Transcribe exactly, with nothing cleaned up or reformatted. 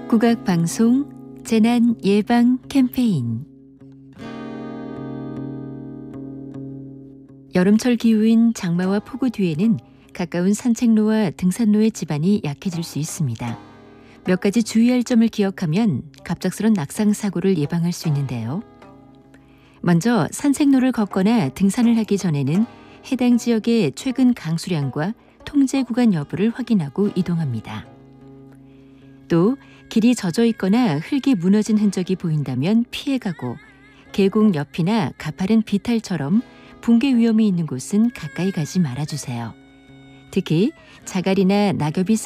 국악방송 재난 예방 캠페인. 여름철 기후인 장마와 폭우 뒤에는 가까운 산책로와 등산로의 지반이 약해질 수 있습니다. 몇 가지 주의할 점을 기억하면 갑작스런 낙상 사고를 예방할 수 있는데요. 먼저 산책로를 걷거나 등산을 하기 전에는 해당 지역의 최근 강수량과 통제 구간 여부를 확인하고 이동합니다. 또 길이 젖어 있거나 흙이 무너진 흔적이 보인다면 피해가고, 계곡 옆이나 가파른 비탈처럼 붕괴 위험이 있는 곳은 가까이 가지 말아주세요. 특히 자갈이나 낙엽이